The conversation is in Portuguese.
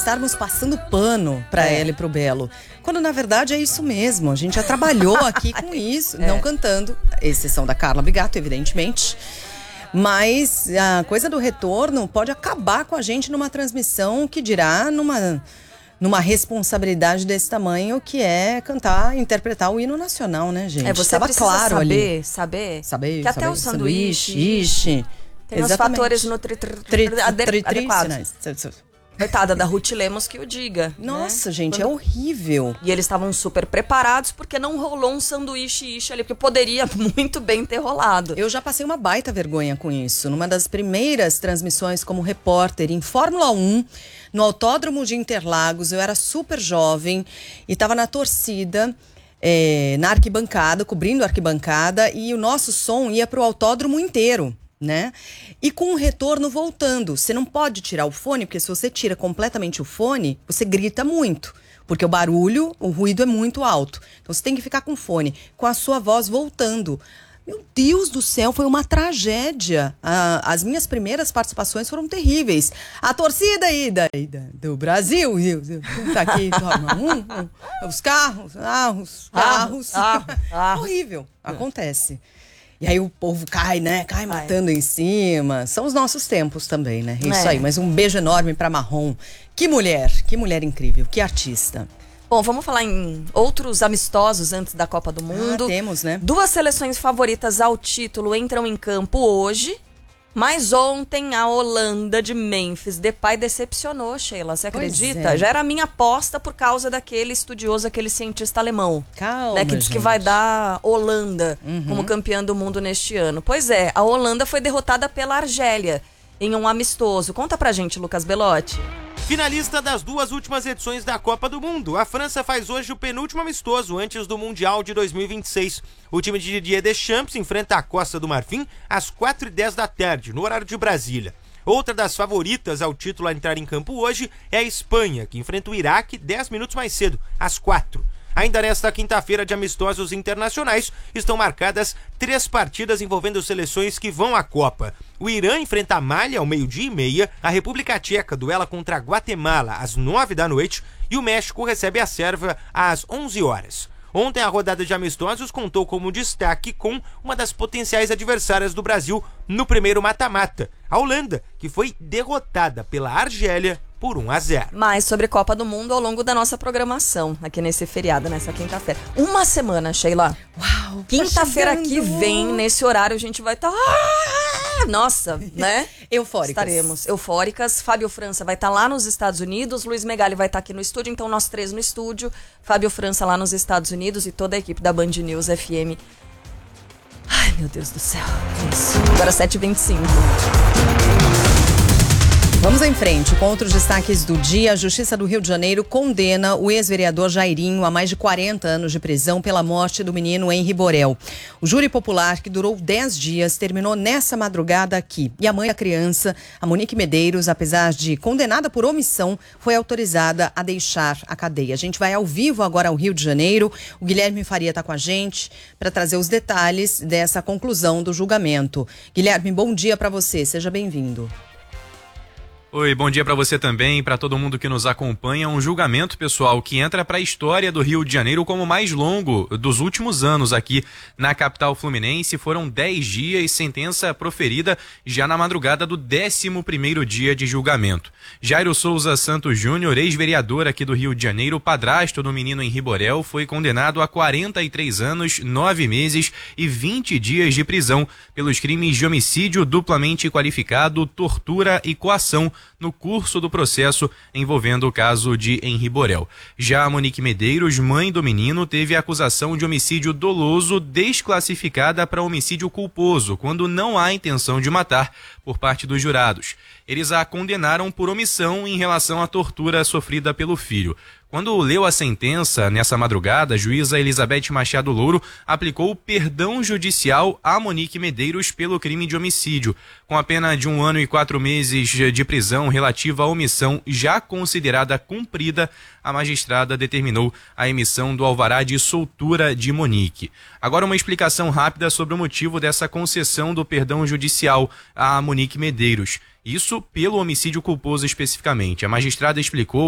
estarmos passando pano para ela e pro Belo. Quando na verdade é isso mesmo. A gente já trabalhou aqui com isso, não cantando, exceção da Carla Bigato, evidentemente. Mas a coisa do retorno pode acabar com a gente numa transmissão, que dirá numa responsabilidade desse tamanho, que é cantar, interpretar o hino nacional, né, gente? Você Tava precisa claro saber que até o sanduíche tem os fatores adequados. Coitada da Ruth Lemos que o diga. Nossa, gente, é horrível. E eles estavam super preparados porque não rolou um sanduíche ali, porque poderia muito bem ter rolado. Eu já passei uma baita vergonha com isso. Numa das primeiras transmissões como repórter em Fórmula 1, no Autódromo de Interlagos, eu era super jovem e estava na torcida, na arquibancada, cobrindo a arquibancada, e o nosso som ia para o autódromo inteiro, né? E com o retorno voltando. Você não pode tirar o fone, porque se você tira completamente o fone, você grita muito. Porque o barulho, o ruído é muito alto. Então você tem que ficar com o fone, com a sua voz voltando. Meu Deus do céu, foi uma tragédia. As minhas primeiras participações foram terríveis. A torcida aí do Brasil, tá aqui, toma os carros. Horrível, acontece. E aí o povo cai matando em cima. São os nossos tempos também, né? Isso aí, mas um beijo enorme pra Marrom. Que mulher incrível, que artista. Bom, vamos falar em outros amistosos antes da Copa do Mundo. Temos, né? 2 seleções favoritas ao título entram em campo hoje. Mas ontem a Holanda de Memphis Depay decepcionou, Sheila. Você acredita? Já era a minha aposta por causa daquele estudioso, aquele cientista alemão. Calma, né, que diz que vai dar Holanda como campeã do mundo neste ano. Pois é, a Holanda foi derrotada pela Argélia em um amistoso. Conta pra gente, Lucas Belotti. Finalista das 2 últimas edições da Copa do Mundo, a França faz hoje o penúltimo amistoso antes do Mundial de 2026. O time de Didier Deschamps enfrenta a Costa do Marfim às 4h10 da tarde, no horário de Brasília. Outra das favoritas ao título a entrar em campo hoje é a Espanha, que enfrenta o Iraque 10 minutos mais cedo, às 4h. Ainda nesta quinta-feira de amistosos internacionais, estão marcadas 3 partidas envolvendo seleções que vão à Copa. O Irã enfrenta a Mali ao 12h30, a República Tcheca duela contra a Guatemala às 9h da noite e o México recebe a Sérvia às 11h. Ontem a rodada de amistosos contou como destaque com uma das potenciais adversárias do Brasil no primeiro mata-mata, a Holanda, que foi derrotada pela Argélia por 1-0. Mais sobre Copa do Mundo ao longo da nossa programação, aqui nesse feriado, nessa quinta-feira. Uma semana, Sheila. Uau! Quinta-feira que vem, nesse horário, a gente vai estar... Nossa, né? Eufóricas. Estaremos eufóricas. Fábio França vai estar lá nos Estados Unidos, Luiz Megali vai estar aqui no estúdio, então nós 3 no estúdio, Fábio França lá nos Estados Unidos e toda a equipe da Band News FM. Ai, meu Deus do céu. Isso. Agora 7h25. Vamos em frente com outros destaques do dia. A Justiça do Rio de Janeiro condena o ex-vereador Jairinho a mais de 40 anos de prisão pela morte do menino Henri Borel. O júri popular, que durou 10 dias, terminou nessa madrugada aqui. E a mãe da criança, a Monique Medeiros, apesar de condenada por omissão, foi autorizada a deixar a cadeia. A gente vai ao vivo agora ao Rio de Janeiro. O Guilherme Faria está com a gente para trazer os detalhes dessa conclusão do julgamento. Guilherme, bom dia para você. Seja bem-vindo. Oi, bom dia para você também, para todo mundo que nos acompanha. Um julgamento, pessoal, que entra para a história do Rio de Janeiro como o mais longo dos últimos anos aqui na capital fluminense. Foram 10 dias, sentença proferida já na madrugada do 11º dia de julgamento. Jairo Souza Santos Júnior, ex-vereador aqui do Rio de Janeiro, padrasto do menino Henri Borel, foi condenado a 43 anos, 9 meses e 20 dias de prisão pelos crimes de homicídio duplamente qualificado, tortura e coação no curso do processo envolvendo o caso de Henri Borel. Já a Monique Medeiros, mãe do menino, teve a acusação de homicídio doloso desclassificada para homicídio culposo, quando não há intenção de matar por parte dos jurados. Eles a condenaram por omissão em relação à tortura sofrida pelo filho. Quando leu a sentença, nessa madrugada, a juíza Elizabeth Machado Louro aplicou perdão judicial a Monique Medeiros pelo crime de homicídio. Com a pena de 1 ano e 4 meses de prisão relativa à omissão já considerada cumprida, a magistrada determinou a emissão do alvará de soltura de Monique. Agora uma explicação rápida sobre o motivo dessa concessão do perdão judicial a Monique Medeiros. Isso pelo homicídio culposo especificamente. A magistrada explicou